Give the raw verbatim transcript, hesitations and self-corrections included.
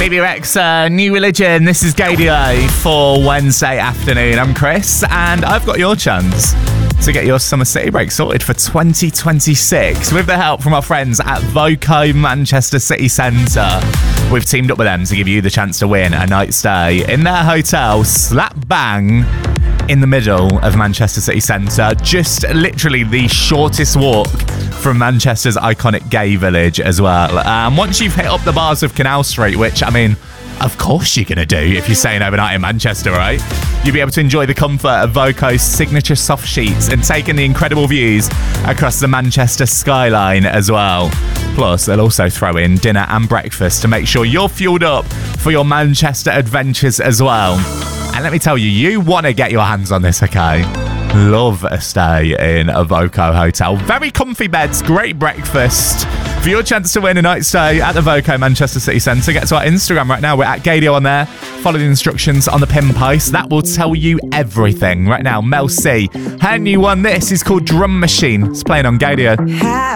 Baby Rexha, New Religion. This is Gaydio for Wednesday afternoon. I'm Chris, and I've got your chance to get your summer city break sorted for twenty twenty-six with the help from our friends at Voco Manchester City Centre. We've teamed up with them to give you the chance to win a night stay in their hotel, slap bang in the middle of Manchester City Centre, just literally the shortest walk from Manchester's iconic gay village as well. And um, once you've hit up the bars of Canal Street, which, I mean, of course you're going to do if you're staying overnight in Manchester, right? You'll be able to enjoy the comfort of Voco's signature soft sheets and take in the incredible views across the Manchester skyline as well. Plus, they'll also throw in dinner and breakfast to make sure you're fueled up for your Manchester adventures as well. And let me tell you, you want to get your hands on this, okay? Love a stay in a Voco hotel. Very comfy beds, great breakfast. For your chance to win a night stay at the Voco Manchester City Centre, get to our Instagram right now. We're at Gaydio on there. Follow the instructions on the pin post. That will tell you everything. Right now, Mel C. Her new one, this is called Drum Machine. It's playing on Gaydio.